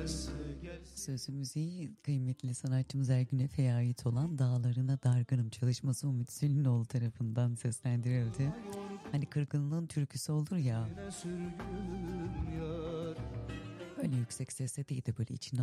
Sözü müziği kıymetli sanatçımız Ergün Efe'ye ait olan Dağlarına Dargınım çalışması Umut Sülünoğlu tarafından seslendirildi. Hani kırgınlığın türküsü olur ya, öyle yüksek sesle değil de böyle içine